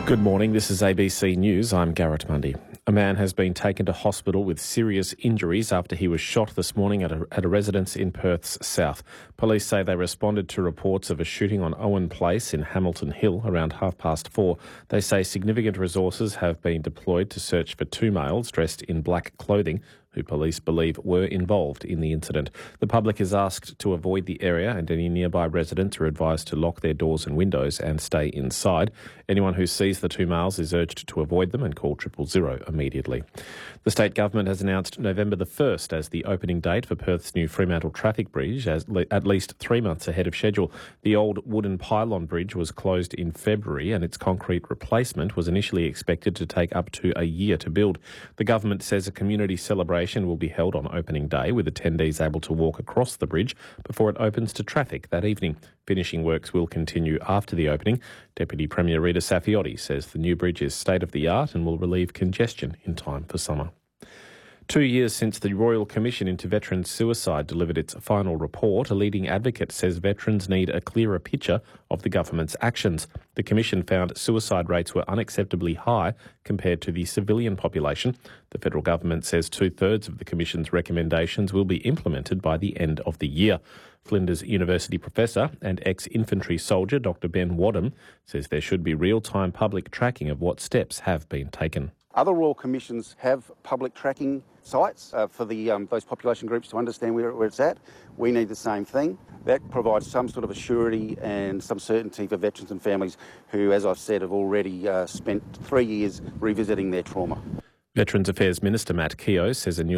Good morning, this is ABC News. I'm Garrett Mundy. A man has been taken to hospital with serious injuries after he was shot this morning at a residence in Perth's south. Police say they responded to reports of a shooting on Owen Place in Hamilton Hill around 4:30. They say significant resources have been deployed to search for two males dressed in black clothing who police believe were involved in the incident. The public is asked to avoid the area and any nearby residents are advised to lock their doors and windows and stay inside. Anyone who sees the two males is urged to avoid them and call 000 immediately. The state government has announced November the 1st as the opening date for Perth's new Fremantle Traffic Bridge, at least 3 months ahead of schedule. The old wooden pylon bridge was closed in February and its concrete replacement was initially expected to take up to a year to build. The government says a community celebration will be held on opening day with attendees able to walk across the bridge before it opens to traffic that evening. Finishing works will continue after the opening. Deputy Premier Rita Saffioti says the new bridge is state-of-the-art and will relieve congestion in time for summer. 2 years since the Royal Commission into Veterans' Suicide delivered its final report, a leading advocate says veterans need a clearer picture of the government's actions. The Commission found suicide rates were unacceptably high compared to the civilian population. The federal government says 2/3 of the Commission's recommendations will be implemented by the end of the year. Flinders University professor and ex-infantry soldier Dr Ben Wadham says there should be real-time public tracking of what steps have been taken. Other Royal Commissions have public tracking sites for those population groups to understand where it's at. We need the same thing. That provides some sort of a surety and some certainty for veterans and families who, as I've said, have already spent 3 years revisiting their trauma. Veterans Affairs Minister Matt Keogh says a new